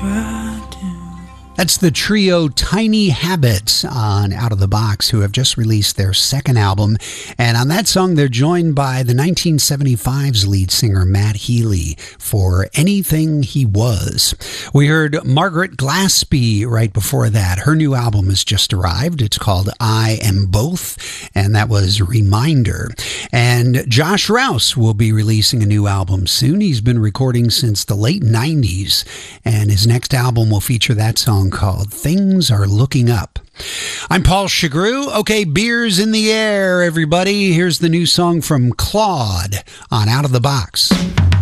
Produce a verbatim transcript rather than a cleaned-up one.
That's the trio Tiny Habits on Out of the Box, who have just released their second album. And on that song, they're joined by the nineteen seventy-five's lead singer Matt Healy for Anything He Was. We heard Margaret Glaspie right before that. Her new album has just arrived. It's called I Am Both, and that was Reminder. And Josh Rouse will be releasing a new album soon. He's been recording since the late nineties, and his next album will feature that song called Things Are Looking Up. I'm Paul Chagru. Okay, beers in the air, everybody. Here's the new song from Claude on Out of the Box.